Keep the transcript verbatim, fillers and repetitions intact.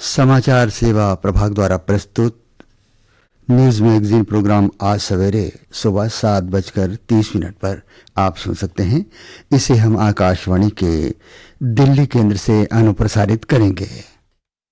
समाचार सेवा प्रभाग द्वारा प्रस्तुत न्यूज मैगजीन प्रोग्राम आज सवेरे सुबह सात बजकर तीस मिनट पर आप सुन सकते हैं। इसे हम आकाशवाणी के दिल्ली केंद्र से अनुप्रसारित करेंगे।